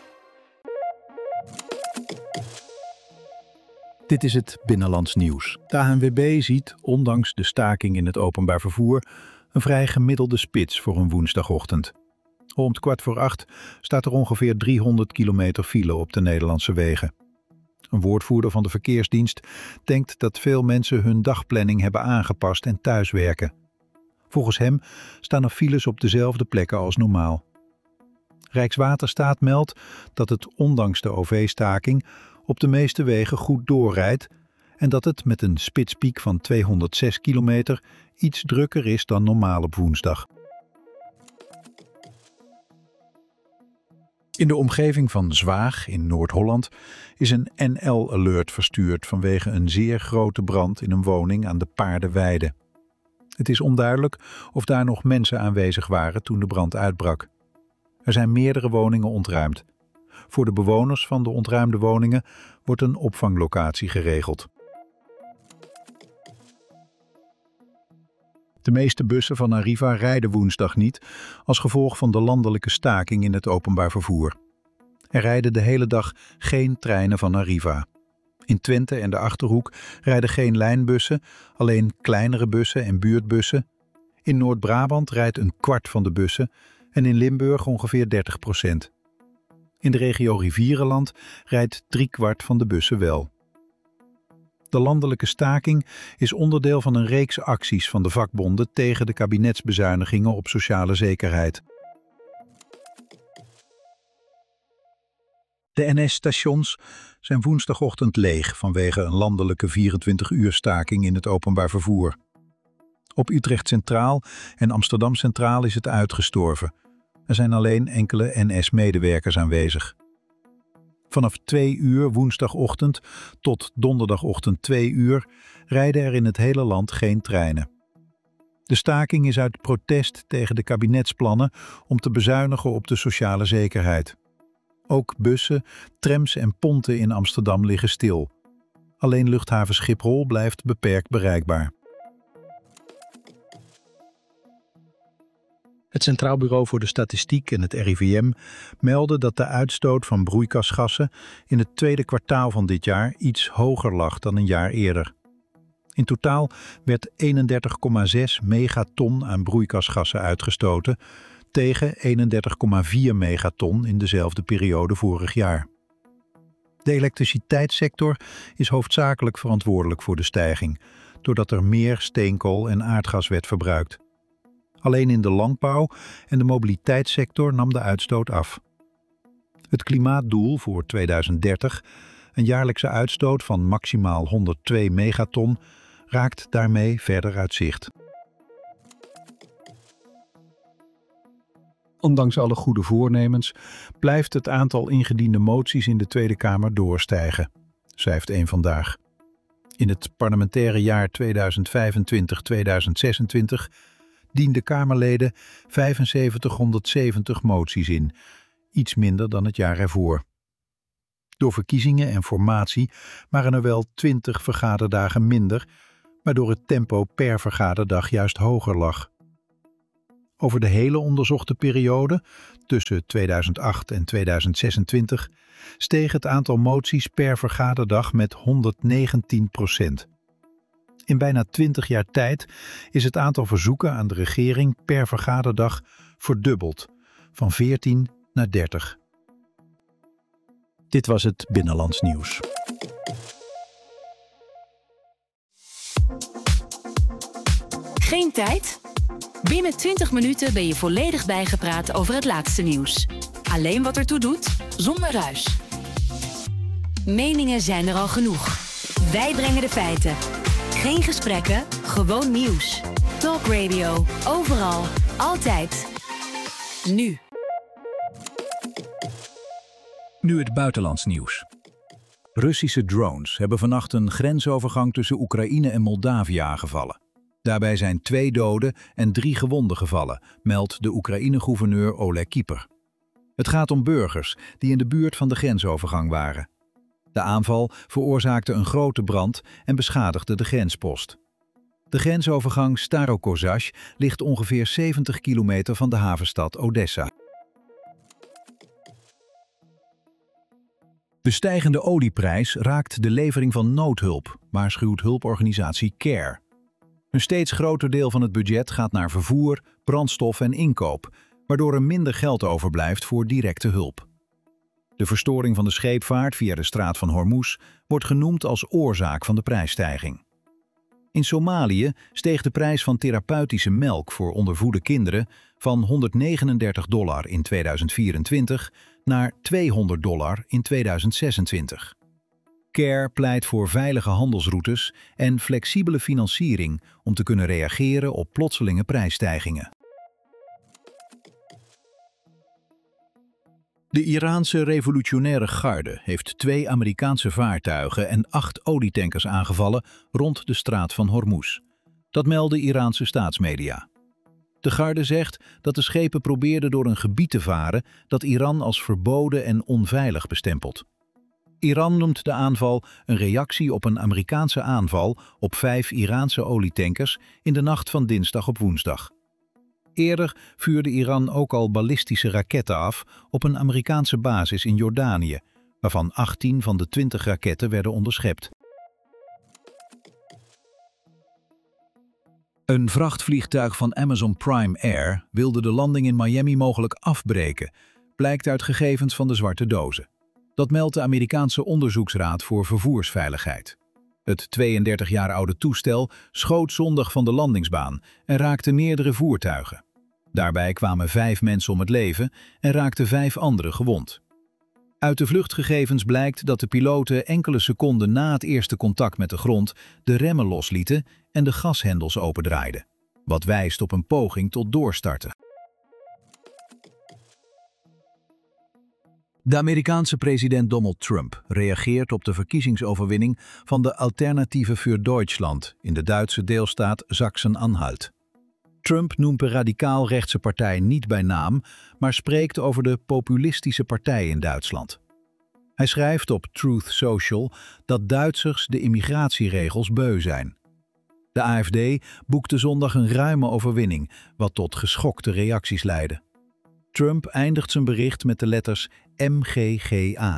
Dit is het Binnenlands Nieuws. De ANWB ziet, ondanks de staking in het openbaar vervoer, een vrij gemiddelde spits voor een woensdagochtend. Rond 7:15 staat er ongeveer 300 kilometer file op de Nederlandse wegen. Een woordvoerder van de verkeersdienst denkt dat veel mensen hun dagplanning hebben aangepast en thuiswerken. Volgens hem staan er files op dezelfde plekken als normaal. Rijkswaterstaat meldt dat het ondanks de OV-staking op de meeste wegen goed doorrijdt en dat het met een spitspiek van 206 kilometer iets drukker is dan normaal op woensdag. In de omgeving van Zwaag in Noord-Holland is een NL-alert verstuurd vanwege een zeer grote brand in een woning aan de Paardenweide. Het is onduidelijk of daar nog mensen aanwezig waren toen de brand uitbrak. Er zijn meerdere woningen ontruimd. Voor de bewoners van de ontruimde woningen wordt een opvanglocatie geregeld. De meeste bussen van Arriva rijden woensdag niet als gevolg van de landelijke staking in het openbaar vervoer. Er rijden de hele dag geen treinen van Arriva. In Twente en de Achterhoek rijden geen lijnbussen, alleen kleinere bussen en buurtbussen. In Noord-Brabant rijdt een kwart van de bussen en in Limburg ongeveer 30%. In de regio Rivierenland rijdt 3/4 van de bussen wel. De landelijke staking is onderdeel van een reeks acties van de vakbonden tegen de kabinetsbezuinigingen op sociale zekerheid. De NS-stations zijn woensdagochtend leeg vanwege een landelijke 24-uur staking in het openbaar vervoer. Op Utrecht Centraal en Amsterdam Centraal is het uitgestorven. Er zijn alleen enkele NS-medewerkers aanwezig. Vanaf 2 uur woensdagochtend tot donderdagochtend 2 uur rijden er in het hele land geen treinen. De staking is uit protest tegen de kabinetsplannen om te bezuinigen op de sociale zekerheid. Ook bussen, trams en ponten in Amsterdam liggen stil. Alleen luchthaven Schiphol blijft beperkt bereikbaar. Het Centraal Bureau voor de Statistiek en het RIVM melden dat de uitstoot van broeikasgassen in het tweede kwartaal van dit jaar iets hoger lag dan een jaar eerder. In totaal werd 31,6 megaton aan broeikasgassen uitgestoten tegen 31,4 megaton in dezelfde periode vorig jaar. De elektriciteitssector is hoofdzakelijk verantwoordelijk voor de stijging, doordat er meer steenkool en aardgas werd verbruikt. Alleen in de landbouw en de mobiliteitssector nam de uitstoot af. Het klimaatdoel voor 2030, een jaarlijkse uitstoot van maximaal 102 megaton, raakt daarmee verder uit zicht. Ondanks alle goede voornemens blijft het aantal ingediende moties in de Tweede Kamer doorstijgen, schrijft Eén Vandaag. In het parlementaire jaar 2025-2026 dienden Kamerleden 7570 moties in, iets minder dan het jaar ervoor. Door verkiezingen en formatie waren er wel 20 vergaderdagen minder, waardoor het tempo per vergaderdag juist hoger lag. Over de hele onderzochte periode, tussen 2008 en 2026, steeg het aantal moties per vergaderdag met 119%. In bijna 20 jaar tijd is het aantal verzoeken aan de regering per vergaderdag verdubbeld, van 14 naar 30. Dit was het Binnenlands Nieuws. Geen tijd? Binnen 20 minuten ben je volledig bijgepraat over het laatste nieuws. Alleen wat ertoe doet, zonder ruis. Meningen zijn er al genoeg. Wij brengen de feiten. Geen gesprekken, gewoon nieuws. Talk Radio, overal, altijd. Nu. Nu het buitenlands nieuws. Russische drones hebben vannacht een grensovergang tussen Oekraïne en Moldavië aangevallen. Daarbij zijn 2 doden en 3 gewonden gevallen, meldt de Oekraïne-gouverneur Oleg Kieper. Het gaat om burgers die in de buurt van de grensovergang waren. De aanval veroorzaakte een grote brand en beschadigde de grenspost. De grensovergang Starokozhazh ligt ongeveer 70 kilometer van de havenstad Odessa. De stijgende olieprijs raakt de levering van noodhulp, waarschuwt hulporganisatie CARE. Een steeds groter deel van het budget gaat naar vervoer, brandstof en inkoop, waardoor er minder geld overblijft voor directe hulp. De verstoring van de scheepvaart via de straat van Hormuz wordt genoemd als oorzaak van de prijsstijging. In Somalië steeg de prijs van therapeutische melk voor ondervoede kinderen van $139 in 2024 naar $200 in 2026. CARE pleit voor veilige handelsroutes en flexibele financiering om te kunnen reageren op plotselinge prijsstijgingen. De Iraanse revolutionaire garde heeft 2 Amerikaanse vaartuigen en 8 olietankers aangevallen rond de straat van Hormuz. Dat melden Iraanse staatsmedia. De garde zegt dat de schepen probeerden door een gebied te varen dat Iran als verboden en onveilig bestempelt. Iran noemt de aanval een reactie op een Amerikaanse aanval op 5 Iraanse olietankers in de nacht van dinsdag op woensdag. Eerder vuurde Iran ook al ballistische raketten af op een Amerikaanse basis in Jordanië, waarvan 18 van de 20 raketten werden onderschept. Een vrachtvliegtuig van Amazon Prime Air wilde de landing in Miami mogelijk afbreken, blijkt uit gegevens van de zwarte dozen. Dat meldt de Amerikaanse Onderzoeksraad voor Vervoersveiligheid. Het 32 jaar oude toestel schoot zondag van de landingsbaan en raakte meerdere voertuigen. Daarbij kwamen 5 mensen om het leven en raakten 5 anderen gewond. Uit de vluchtgegevens blijkt dat de piloten enkele seconden na het eerste contact met de grond de remmen loslieten en de gashendels opendraaiden, wat wijst op een poging tot doorstarten. De Amerikaanse president Donald Trump reageert op de verkiezingsoverwinning van de Alternative für Deutschland in de Duitse deelstaat Sachsen-Anhalt. Trump noemt de radicaal-rechtse partij niet bij naam, maar spreekt over de populistische partij in Duitsland. Hij schrijft op Truth Social dat Duitsers de immigratieregels beu zijn. De AfD boekte zondag een ruime overwinning, wat tot geschokte reacties leidde. Trump eindigt zijn bericht met de letters MGGA.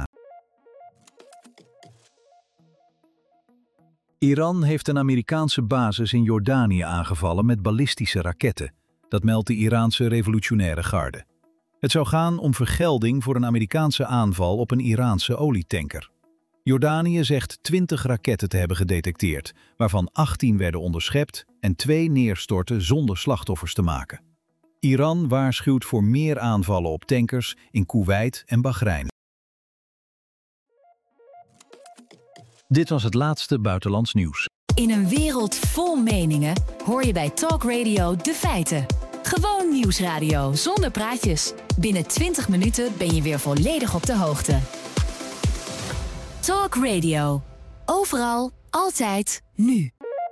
Iran heeft een Amerikaanse basis in Jordanië aangevallen met ballistische raketten. Dat meldt de Iraanse revolutionaire garde. Het zou gaan om vergelding voor een Amerikaanse aanval op een Iraanse olietanker. Jordanië zegt 20 raketten te hebben gedetecteerd, waarvan 18 werden onderschept en 2 neerstortten zonder slachtoffers te maken. Iran waarschuwt voor meer aanvallen op tankers in Koeweit en Bahrein. Dit was het laatste buitenlands nieuws. In een wereld vol meningen hoor je bij Talk Radio de feiten. Gewoon nieuwsradio zonder praatjes. Binnen 20 minuten ben je weer volledig op de hoogte. Talk Radio. Overal, altijd, nu.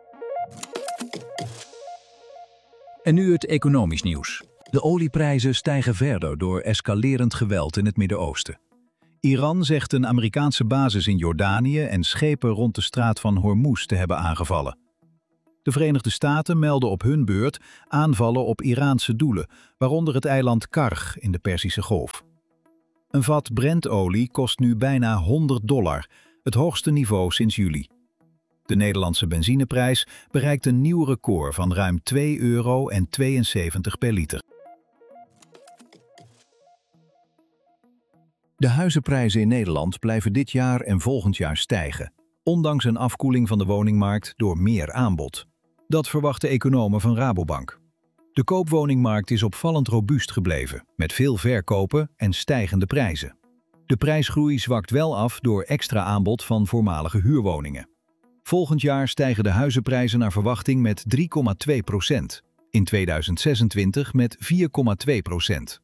En nu het economisch nieuws. De olieprijzen stijgen verder door escalerend geweld in het Midden-Oosten. Iran zegt een Amerikaanse basis in Jordanië en schepen rond de straat van Hormuz te hebben aangevallen. De Verenigde Staten melden op hun beurt aanvallen op Iraanse doelen, waaronder het eiland Karg in de Perzische Golf. Een vat Brentolie kost nu bijna $100, het hoogste niveau sinds juli. De Nederlandse benzineprijs bereikt een nieuw record van ruim €2,72 per liter. De huizenprijzen in Nederland blijven dit jaar en volgend jaar stijgen, ondanks een afkoeling van de woningmarkt door meer aanbod. Dat verwachten economen van Rabobank. De koopwoningmarkt is opvallend robuust gebleven, met veel verkopen en stijgende prijzen. De prijsgroei zwakt wel af door extra aanbod van voormalige huurwoningen. Volgend jaar stijgen de huizenprijzen naar verwachting met 3,2%. In 2026 met 4,2%.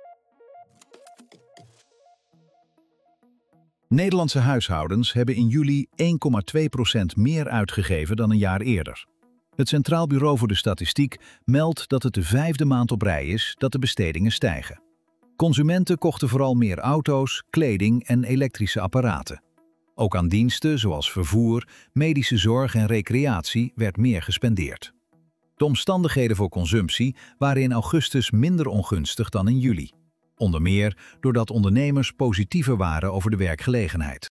Nederlandse huishoudens hebben in juli 1,2% meer uitgegeven dan een jaar eerder. Het Centraal Bureau voor de Statistiek meldt dat het de 5e maand op rij is dat de bestedingen stijgen. Consumenten kochten vooral meer auto's, kleding en elektrische apparaten. Ook aan diensten zoals vervoer, medische zorg en recreatie werd meer gespendeerd. De omstandigheden voor consumptie waren in augustus minder ongunstig dan in juli. Onder meer doordat ondernemers positiever waren over de werkgelegenheid.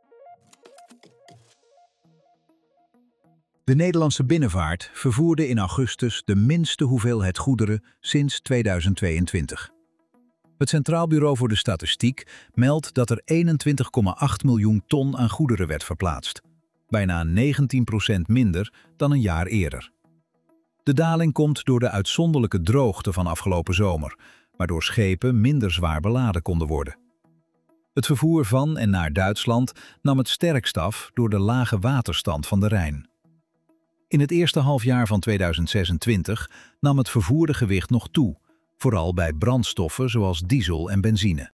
De Nederlandse binnenvaart vervoerde in augustus de minste hoeveelheid goederen sinds 2022. Het Centraal Bureau voor de Statistiek meldt dat er 21,8 miljoen ton aan goederen werd verplaatst, bijna 19% minder dan een jaar eerder. De daling komt door de uitzonderlijke droogte van afgelopen zomer, waardoor schepen minder zwaar beladen konden worden. Het vervoer van en naar Duitsland nam het sterkst af door de lage waterstand van de Rijn. In het eerste halfjaar van 2026 nam het vervoerde gewicht nog toe, vooral bij brandstoffen zoals diesel en benzine.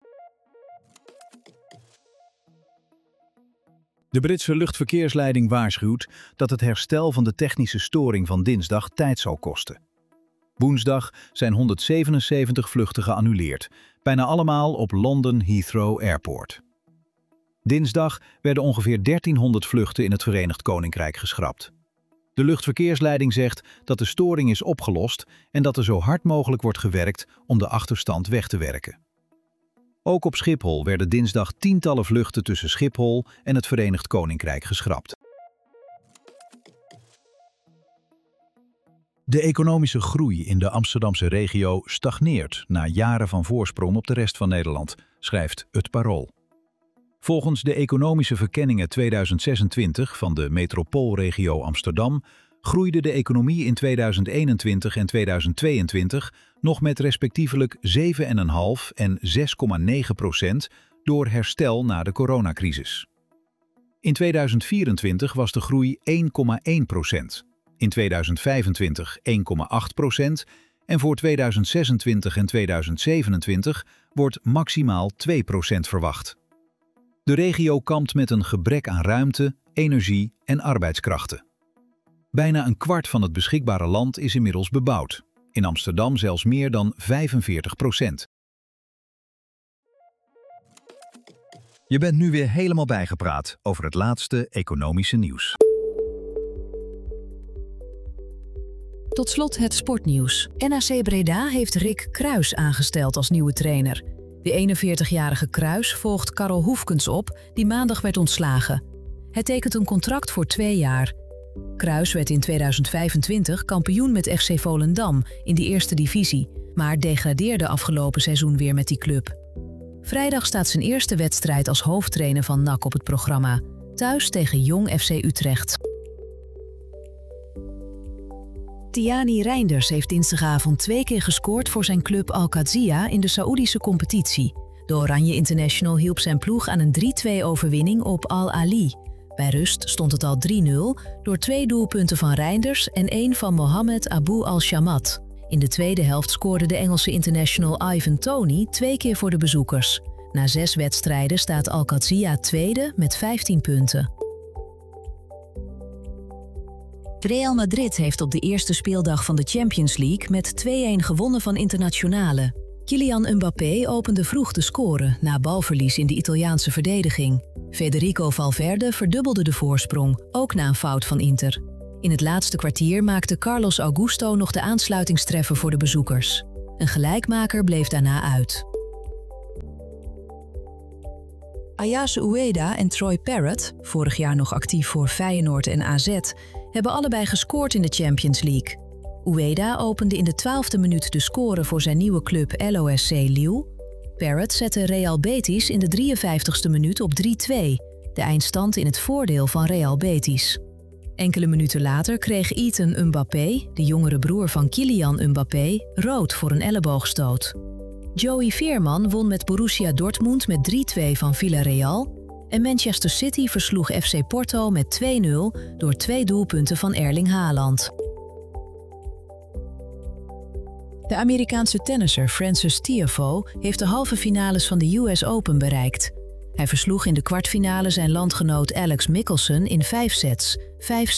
De Britse luchtverkeersleiding waarschuwt dat het herstel van de technische storing van dinsdag tijd zal kosten. Woensdag zijn 177 vluchten geannuleerd, bijna allemaal op London Heathrow Airport. Dinsdag werden ongeveer 1300 vluchten in het Verenigd Koninkrijk geschrapt. De luchtverkeersleiding zegt dat de storing is opgelost en dat er zo hard mogelijk wordt gewerkt om de achterstand weg te werken. Ook op Schiphol werden dinsdag tientallen vluchten tussen Schiphol en het Verenigd Koninkrijk geschrapt. De economische groei in de Amsterdamse regio stagneert na jaren van voorsprong op de rest van Nederland, schrijft Het Parool. Volgens de economische verkenningen 2026 van de metropoolregio Amsterdam groeide de economie in 2021 en 2022 nog met respectievelijk 7,5% en 6,9% door herstel na de coronacrisis. In 2024 was de groei 1,1%, in 2025 1,8% en voor 2026 en 2027 wordt maximaal 2% verwacht. De regio kampt met een gebrek aan ruimte, energie en arbeidskrachten. Bijna een kwart van het beschikbare land is inmiddels bebouwd. In Amsterdam zelfs meer dan 45%. Je bent nu weer helemaal bijgepraat over het laatste economische nieuws. Tot slot het sportnieuws. NAC Breda heeft Rick Kruijs aangesteld als nieuwe trainer. De 41-jarige Kruijs volgt Karel Hoefkens op, die maandag werd ontslagen. Hij tekent een contract voor 2 jaar. Kruijs werd in 2025 kampioen met FC Volendam in de eerste divisie, maar degradeerde afgelopen seizoen weer met die club. Vrijdag staat zijn eerste wedstrijd als hoofdtrainer van NAC op het programma, thuis tegen Jong FC Utrecht. Tiani Reinders heeft dinsdagavond 2 keer gescoord voor zijn club Al-Qadsiya in de Saoedische competitie. De Oranje International hielp zijn ploeg aan een 3-2 overwinning op Al-Ali. Bij rust stond het al 3-0 door 2 doelpunten van Reinders en 1 van Mohammed Abu Al-Shamat. In de tweede helft scoorde de Engelse international Ivan Toney 2 keer voor de bezoekers. Na 6 wedstrijden staat Al-Qadsiya tweede met 15 punten. Real Madrid heeft op de eerste speeldag van de Champions League met 2-1 gewonnen van Internazionale. Kylian Mbappé opende vroeg de score na balverlies in de Italiaanse verdediging. Federico Valverde verdubbelde de voorsprong, ook na een fout van Inter. In het laatste kwartier maakte Carlos Augusto nog de aansluitingstreffer voor de bezoekers. Een gelijkmaker bleef daarna uit. Ayase Ueda en Troy Parrott, vorig jaar nog actief voor Feyenoord en AZ, hebben allebei gescoord in de Champions League. Ueda opende in de 12e minuut de score voor zijn nieuwe club LOSC Lille. Parrott zette Real Betis in de 53e minuut op 3-2, de eindstand in het voordeel van Real Betis. Enkele minuten later kreeg Ethan Mbappé, de jongere broer van Kylian Mbappé, rood voor een elleboogstoot. Joey Veerman won met Borussia Dortmund met 3-2 van Villarreal en Manchester City versloeg FC Porto met 2-0 door 2 doelpunten van Erling Haaland. De Amerikaanse tennisser Frances Tiafoe heeft de halve finales van de US Open bereikt. Hij versloeg in de kwartfinale zijn landgenoot Alex Michelsen in 5 sets, 5-7, 3-6,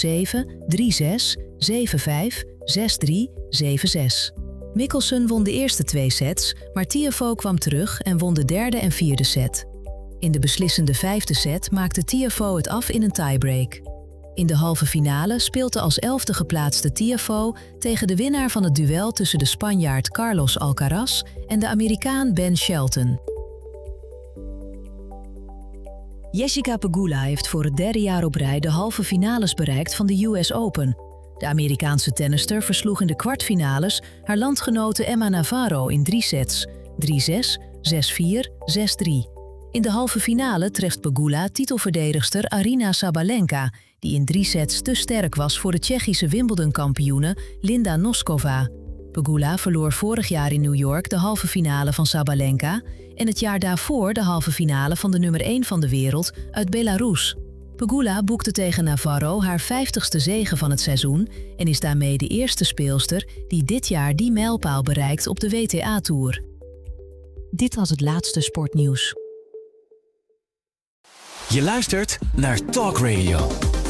7-5, 6-3, 7-6. Michelsen won de eerste 2 sets, maar Tiafoe kwam terug en won de derde en vierde set. In de beslissende 5e set maakte Tiafoe het af in een tiebreak. In de halve finale speelt de als 11e geplaatste Tiafoe tegen de winnaar van het duel tussen de Spanjaard Carlos Alcaraz en de Amerikaan Ben Shelton. Jessica Pegula heeft voor het 3e jaar op rij de halve finales bereikt van de US Open. De Amerikaanse tennister versloeg in de kwartfinales haar landgenote Emma Navarro in 3 sets, 3-6, 6-4, 6-3. In de halve finale treft Pegula titelverdedigster Aryna Sabalenka, die in 3 sets te sterk was voor de Tsjechische Wimbledon-kampioene Linda Noskova. Pegula verloor vorig jaar in New York de halve finale van Sabalenka en het jaar daarvoor de halve finale van de nummer 1 van de wereld uit Belarus. Pegula boekte tegen Navarro haar 50ste zege van het seizoen en is daarmee de eerste speelster die dit jaar die mijlpaal bereikt op de WTA-tour. Dit was het laatste sportnieuws. Je luistert naar Talk Radio.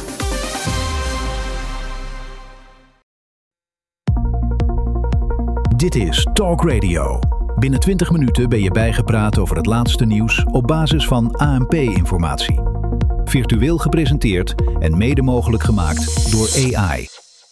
Dit is Talk Radio. Binnen 20 minuten ben je bijgepraat over het laatste nieuws op basis van ANP-informatie. Virtueel gepresenteerd en mede mogelijk gemaakt door AI.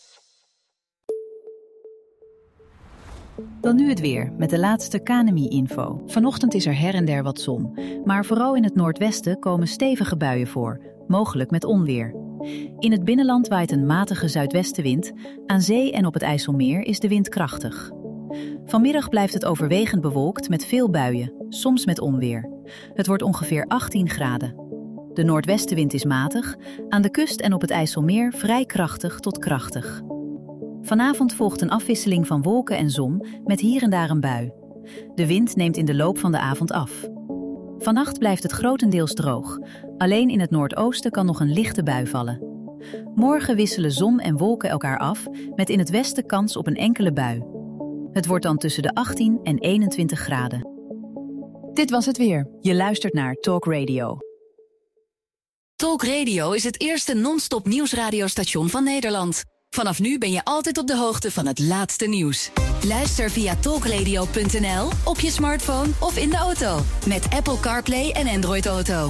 Dan nu het weer, met de laatste KNMI-info. Vanochtend is er her en der wat zon, maar vooral in het noordwesten komen stevige buien voor, mogelijk met onweer. In het binnenland waait een matige zuidwestenwind, aan zee en op het IJsselmeer is de wind krachtig. Vanmiddag blijft het overwegend bewolkt met veel buien, soms met onweer. Het wordt ongeveer 18 graden. De noordwestenwind is matig, aan de kust en op het IJsselmeer vrij krachtig tot krachtig. Vanavond volgt een afwisseling van wolken en zon met hier en daar een bui. De wind neemt in de loop van de avond af. Vannacht blijft het grotendeels droog. Alleen in het noordoosten kan nog een lichte bui vallen. Morgen wisselen zon en wolken elkaar af met in het westen kans op een enkele bui. Het wordt dan tussen de 18 en 21 graden. Dit was het weer. Je luistert naar Talk Radio. Talk Radio is het eerste non-stop nieuwsradiostation van Nederland. Vanaf nu ben je altijd op de hoogte van het laatste nieuws. Luister via talkradio.nl, op je smartphone of in de auto. Met Apple CarPlay en Android Auto.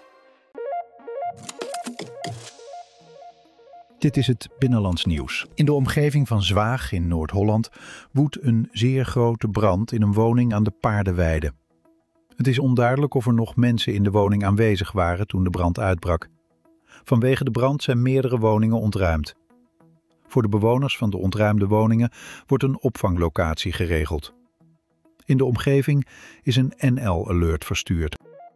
Dit is het Binnenlands nieuws. In de omgeving van Zwaag in Noord-Holland woedt een zeer grote brand in een woning aan de Paardenweide. Het is onduidelijk of er nog mensen in de woning aanwezig waren toen de brand uitbrak. Vanwege de brand zijn meerdere woningen ontruimd. Voor de bewoners van de ontruimde woningen wordt een opvanglocatie geregeld. In de omgeving is een NL-alert verstuurd.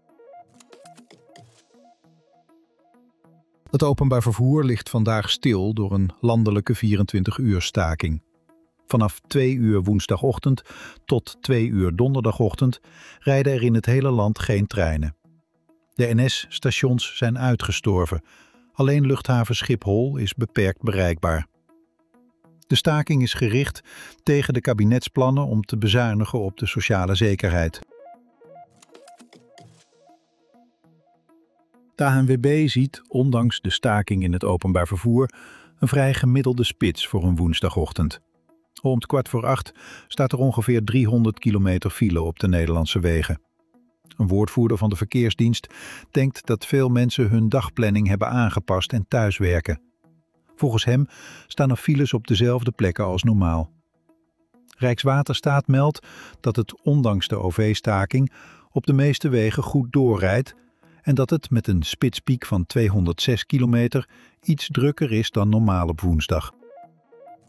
Het openbaar vervoer ligt vandaag stil door een landelijke 24-uur staking. Vanaf 2 uur woensdagochtend tot 2 uur donderdagochtend rijden er in het hele land geen treinen. De NS-stations zijn uitgestorven. Alleen luchthaven Schiphol is beperkt bereikbaar. De staking is gericht tegen de kabinetsplannen om te bezuinigen op de sociale zekerheid. De ANWB ziet, ondanks de staking in het openbaar vervoer, een vrij gemiddelde spits voor een woensdagochtend. Om 7:15 staat er ongeveer 300 kilometer file op de Nederlandse wegen. Een woordvoerder van de verkeersdienst denkt dat veel mensen hun dagplanning hebben aangepast en thuiswerken. Volgens hem staan er files op dezelfde plekken als normaal. Rijkswaterstaat meldt dat het ondanks de OV-staking op de meeste wegen goed doorrijdt en dat het met een spitspiek van 206 kilometer iets drukker is dan normaal op woensdag.